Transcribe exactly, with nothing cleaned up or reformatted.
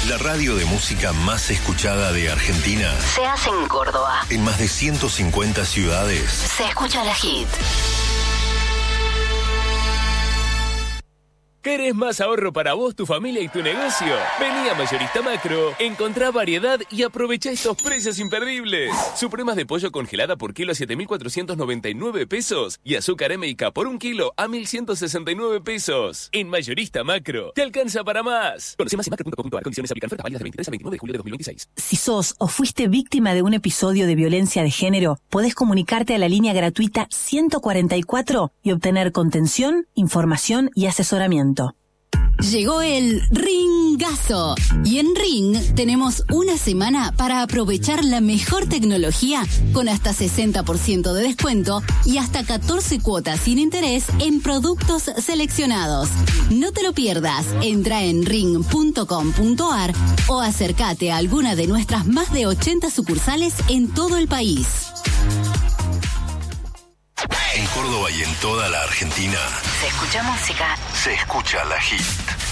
La radio de música más escuchada de Argentina se hace en Córdoba. En más de ciento cincuenta ciudades Se escucha la hit. ¿Querés más ahorro para vos, tu familia y tu negocio? Vení a Mayorista Macro, encontrá variedad y aprovechá estos precios imperdibles. Supremas de pollo congelada por kilo a siete mil cuatrocientos noventa y nueve pesos y azúcar M y K por un kilo a mil ciento sesenta y nueve pesos. En Mayorista Macro, te alcanza para más. Conoce más en macro punto com punto a r. Condiciones aplican. Ofertas válidas del veintitrés al veintinueve de julio de dos mil veintiséis. Si sos o fuiste víctima de un episodio de violencia de género, podés comunicarte a la línea gratuita ciento cuarenta y cuatro y obtener contención, información y asesoramiento. Llegó el Ringazo y en Ring tenemos una semana para aprovechar la mejor tecnología con hasta sesenta por ciento de descuento y hasta catorce cuotas sin interés en productos seleccionados. No te lo pierdas, entra en ring punto com punto a r o acércate a alguna de nuestras más de ochenta sucursales en todo el país. En Córdoba y en toda la Argentina Se escucha música. se escucha la hit.